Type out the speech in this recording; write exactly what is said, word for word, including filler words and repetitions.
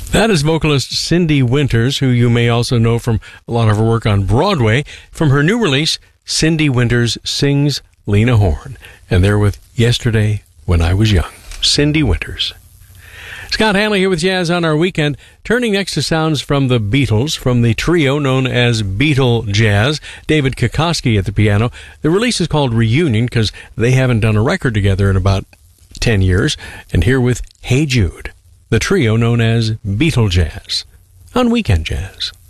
That is vocalist Cindy Winters, who you may also know from a lot of her work on Broadway. From her new release, Cindy Winters Sings Lena Horne. And they're with Yesterday When I Was Young. Cindy Winters. Scott Hanley here with Jazz on our weekend. Turning next to sounds from the Beatles, from the trio known as Beatle Jazz. David Kokoski at the piano. The release is called Reunion because they haven't done a record together in about ten years. And here with Hey Jude, the trio known as Beatle Jazz on Weekend Jazz.